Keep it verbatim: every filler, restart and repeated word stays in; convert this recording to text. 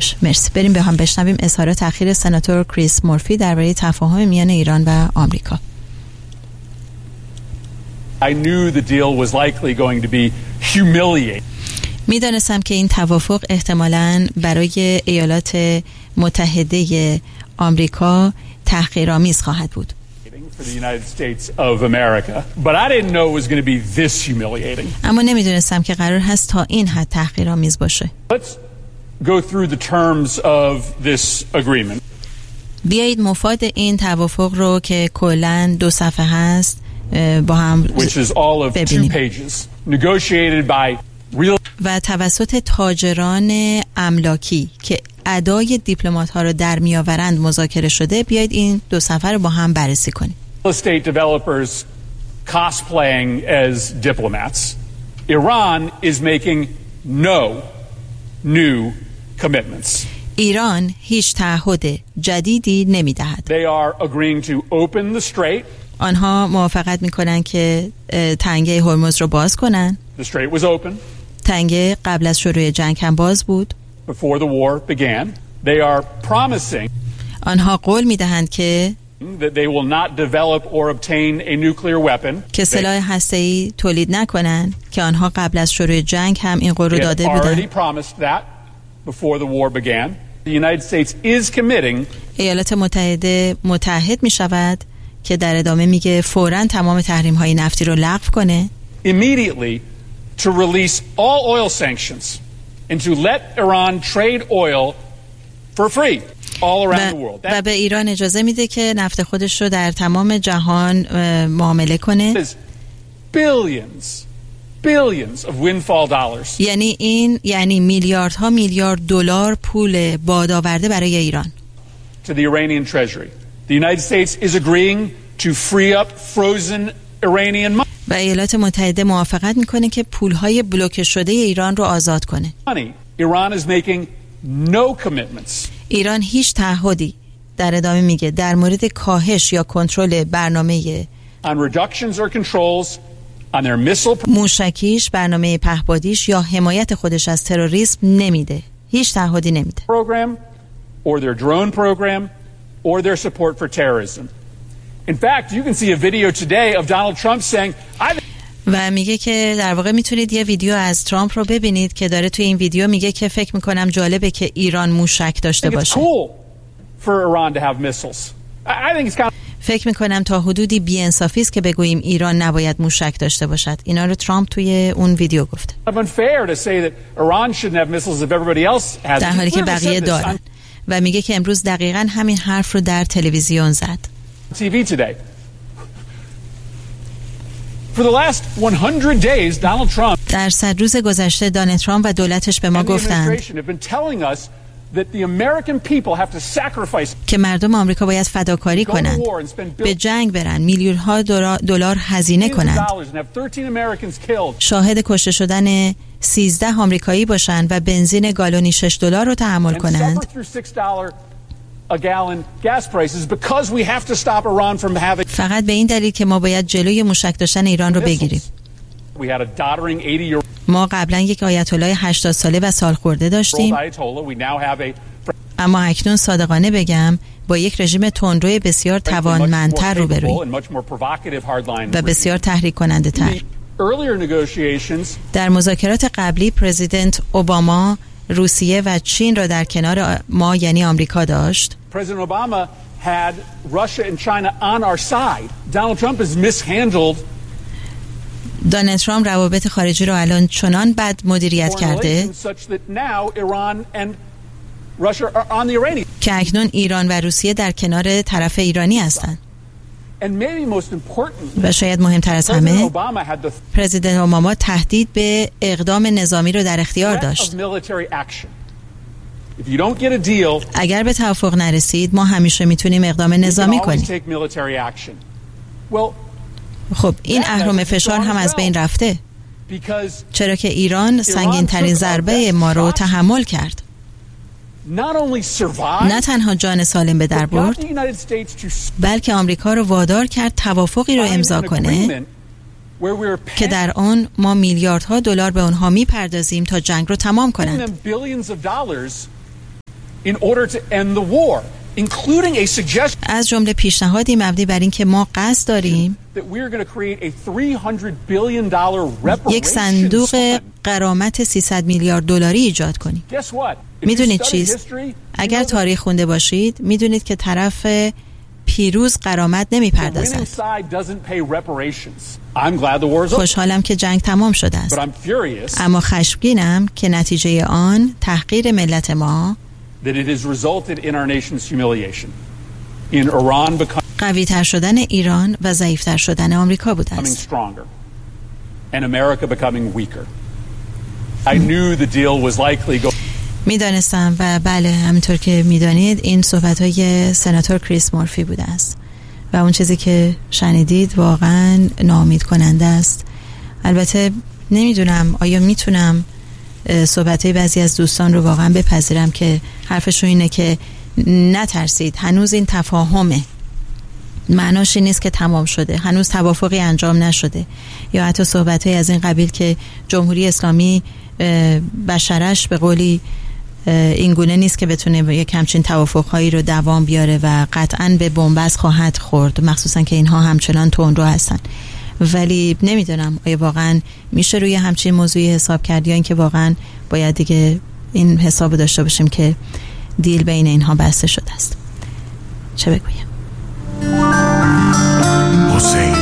باشه. مرسی. بریم به هم بشنویم اظهارات اخیر سناتور کریس مورفی درباره تفاهم میان ایران و آمریکا. I knew the deal was likely going to be humiliating. میدانستم که این توافق احتمالاً برای ایالات متحده آمریکا تحقیرآمیز خواهد بود. For the United States of America, but I didn't know it was going to be this humiliating. اما نمیدونستم که قرار هست تا این حد تحقیرآمیز باشه. Let's go through the terms of this agreement. بیایید مفاد این توافق رو که کلاً دو صفحه هست با هم Which is all of two pages, negotiated by real و توسط تاجران املاکی که ادای دیپلمات ها رو در میآورند مذاکره شده. بیایید این دو صفحه رو با هم بررسی کنیم. estate developers cosplaying as diplomats. Iran is making no new commitments. ایران هیچ تعهد جدیدی نمیدهد. They are agreeing to open the strait. آنها موافقت میکنن که تنگه هرمز رو باز کنن. The strait was open. تنگه قبل از شروع جنگ هم باز بود. Before the war began, they are promising آنها قول میدهند که that they will not develop or obtain a nuclear weapon. که سلاح هسته‌ای تولید نکنن که آنها قبل از شروع جنگ هم این قول رو داده بودند. Already promised that before the war began. The United States is committing. ایالات متحده متحد می شود که در ادامه میگه فوراً تمام تحریم های نفتی رو لغو کنه. Immediately to release all oil sanctions and to let Iran trade oil for free all around the world. و به ایران اجازه میده که نفت خودش رو در تمام جهان معامله کنه. Billions, billions of windfall dollars. یعنی این یعنی میلیاردها میلیارد دلار پول بادآورده برای ایران. To the Iranian treasury. The United States is agreeing to free up frozen Iranian money. و ایالات متحده موافقت میکنه که پولهای بلوکه شده ایران رو آزاد کنه. Iran is making no commitments. ایران هیچ تعهدی در ادامه میگه در مورد کاهش یا کنترل برنامه on reductions or controls on their missile موشکیش، برنامه پهپادیش یا حمایت خودش از تروریسم نمیده. هیچ تعهدی نمیده. program or their drone program or their support for terrorism. In fact, you can see a video today of Donald Trump saying I و میگه که در واقع میتونید یه ویدیو از ترامپ رو ببینید که داره توی این ویدیو میگه که فکر میکنم جالبه که ایران موشک داشته باشه. cool for Iran to have missiles. I think it's kind of فکر میکنم تا حدودی بی‌انصافی است که بگوییم ایران نباید موشک داشته باشد. اینا رو ترامپ توی اون ویدیو گفته. unfair to say that Iran shouldn't have missiles if everybody else has. در حالی که بقیه دارن. و میگه که امروز دقیقاً همین حرف رو در تلویزیون زد. T V today. For the last one hundred days, Donald Trump در صد روز گذشته دونالد ترامپ و دولتش به ما گفتند که مردم آمریکا باید فداکاری کنند، به جنگ برن، میلیون ها دلار هزینه کنند، شاهد کشته شدن سیزده آمریکایی باشند و بنزین گالونی شش دلار رو تحمل کنند. فقط به این دلیل که ما باید جلوی موشک داشتن ایران رو بگیریم. ما قبلا یک آیت الله هشتاد ساله و سالخورده داشتیم، اما اکنون صادقانه بگم با یک رژیم تندروی بسیار توانمندتر روبرویم و بسیار تحریک کننده تر. در مذاکرات قبلی پرزیدنت اوباما روسیه و چین را در کنار ما یعنی آمریکا داشت. President Obama had Russia and China on our side. Donald Trump has mishandled. دونالد ترامپ روابط خارجی رو الان چنان بد مدیریت کرده که اکنون ایران و روسیه در کنار طرف ایرانی هستند. و شاید مهمتر از همه پرزیدنت اوباما تهدید به اقدام نظامی رو در اختیار داشت. اگر به توافق نرسید ما همیشه میتونیم اقدام نظامی کنیم. خب این اهرم فشار هم از بین رفته، چرا که ایران سنگین ترین ضربه ما رو تحمل کرد. نه تنها جان سالم به در برد، بلکه آمریکا رو وادار کرد توافقی رو امضا کنه که در آن ما میلیاردها دلار به اونها میپردازیم تا جنگ رو تمام کنند. in order to end the war, including a suggestion از جمله پیشنهادی مبنی بر این که ما قصد داریم that we're going to create a three hundred billion dollar reparation یک صندوق غرامت سیصد میلیارد دلاری ایجاد کنیم. میدونید چیست؟ اگر تاریخ خونده باشید میدونید که طرف پیروز غرامت نمیپردازد. خوشحالم که جنگ تمام شده است، اما خشمگینم که نتیجه آن تحقیر ملت ما، قوی تر شدن ایران و ضعیف تر شدن آمریکا بوده است. میدانستم و بله، همینطور که میدانید این صحبت‌های سناتور کریس مورفی بوده است و اون چیزی که شنیدید واقعا ناامید کننده است. البته نمیدونم آیا میتونم صحبت‌های بعضی از دوستان رو واقعا بپذیرم که حرفشون اینه که نترسید، هنوز این تفاهمه، معناش این نیست که تمام شده، هنوز توافقی انجام نشده، یا حتی صحبت‌های از این قبیل که جمهوری اسلامی بشرش به قولی این گونه نیست که بتونه یک همچین توافق‌هایی رو دوام بیاره و قطعاً به بنبست خواهد خورد، مخصوصاً که اینها همچنان تندرو هستن. ولی نمیدونم آیا واقعاً میشه روی همچین موضوعی حساب کرد یا اینکه واقعاً باید دیگه این حساب داشته باشیم که دیل بین اینها بسته شده است. چه بگویم؟ حسین